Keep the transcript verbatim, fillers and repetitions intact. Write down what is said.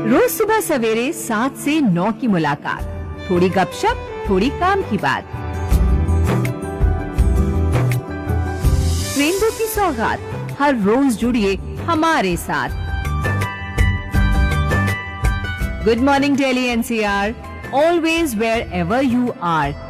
रोज सुबह सवेरे सात से नौ की मुलाकात, थोड़ी गपशप, थोड़ी काम की बात। रेनबो की सौगात, हर रोज जुड़िए हमारे साथ। Good morning Delhi N C R, always wear ever you are.